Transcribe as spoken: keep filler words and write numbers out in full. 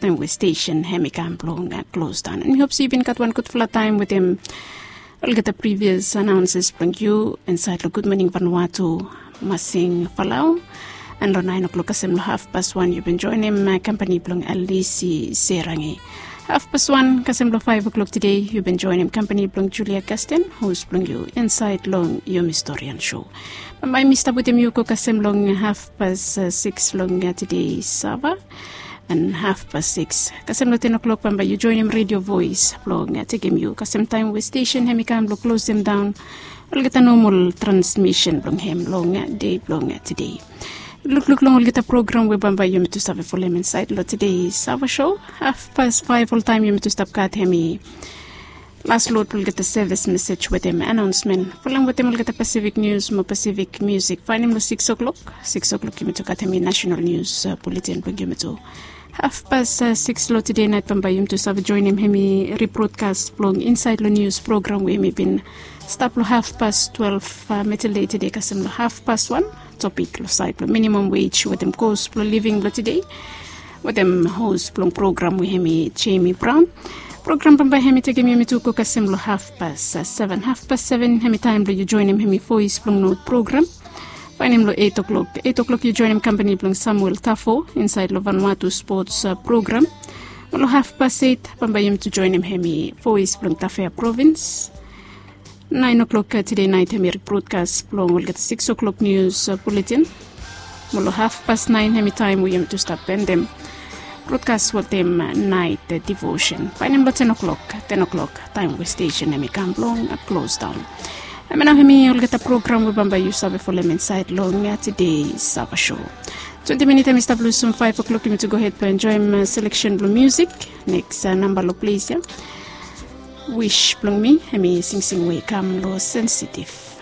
time with station hemi kamplong uh, closed down. And we hope you've been got one good full time with him. I'll get the previous announcers bring you inside the Good Morning Vanuatu Masing Falau. And on nine o'clock asim half past one you've been joining him uh, company blong Alisi Serangi. Half past one kasim five o'clock today you've been joining him company blong Julia Gaston who's bring you inside long your historian show. My Mister Butim Yuko kasim long half past uh, six long uh, today Sava. And half past six. Kasem lo ten o'clock pamba you join him radio voice blong uh, take him you. Kasem time with station hemi kam lo close them down. We'll get a normal transmission blong him long uh, day blong uh, today. Look look long we'll get a program we bamba you to stop for lemon side lo today Sava show. Half past five all time you to stop cat hemi. Last load will get a service message with him announcement. Following with him we'll get a Pacific news more Pacific music. Find him lo six o'clock. Six o'clock you to cat hemi national news uh, bulletin blong you to. Half past uh, six lo today night pambayum to save join him hemi rebroadcast blong inside lo news program we hemi been stop lo half past twelve uh, metal day today kasem lo half past one topic lo side lo minimum wage with them cost lo living lo today with them host blong program we hemi Jamie Brown program pambay hemi take hemi to ko kasem lo half past uh, seven half past seven hemi time lo you join him hemi voice blong note program. Find him lo eight o'clock. eight o'clock you join him company blong Samuel Tafo inside lo Vanuatu sports uh, program. Lo half past eight pambayim to join him hemi voice blong Tafea province. nine o'clock uh, today night hemi broadcast blong we'll get six o'clock news uh, bulletin. Lo half past nine hemi time we am to stop and them broadcast with them uh, night uh, devotion. Find him lo ten o'clock. ten o'clock time with station hemi kam blong uh, close down. I'm now hemi will get a program we bamba you sabe for them inside long uh, today's Sava show. twenty minutes Mister Blue soon five o'clock you need to go ahead and enjoy my selection blue music. Next uh, number lo please yeah. Wish blong me hemi sing sing way come lo sensitive.